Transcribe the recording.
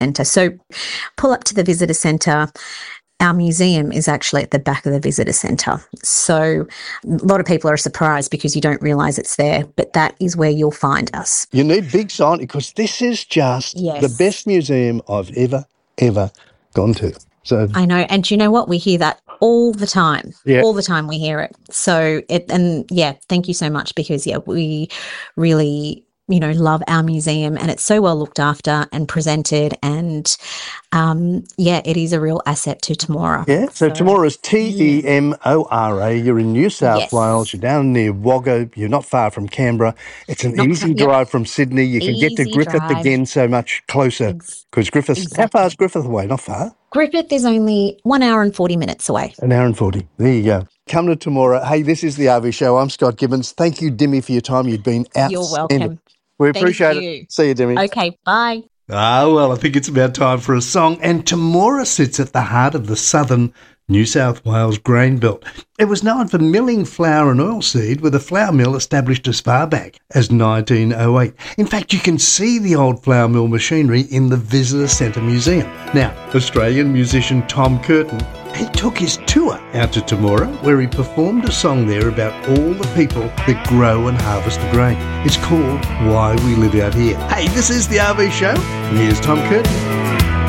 centre. So pull up to the visitor centre. Our museum is actually at the back of the visitor centre. So a lot of people are surprised because you don't realise it's there, but that is where you'll find us. You need big sign because this is just the best museum I've ever gone to. So I know. And do you know what? We hear that all the time. Yeah. All the time we hear it. So thank you so much because, we really, love our museum and it's so well looked after and presented and, it is a real asset to Temora. Yeah, so Temora's Temora. You're in New South Wales. You're down near Wagga. You're not far from Canberra. It's an easy drive from Sydney. You can get to Griffith again so much closer because Griffith, how far is Griffith away? Not far. Griffith is only 1 hour and 40 minutes away. 1 hour and 40. There you go. Come to Temora. Hey, this is the RV Show. I'm Scott Gibbons. Thank you, Dimmy, for your time. You've been outstanding. You're welcome. We appreciate it. See you, Dimmy. Okay, bye. Well, I think it's about time for a song. And Temora sits at the heart of the southern New South Wales grain belt. It was known for milling flour and oilseed, with a flour mill established as far back as 1908. In fact, you can see the old flour mill machinery in the Visitor Centre Museum. Now, Australian musician Tom Curtin, he took his tour out to Temora, where he performed a song there about all the people that grow and harvest the grain. It's called Why We Live Out Here. Hey, this is the RV Show. Here's Tom Curtin.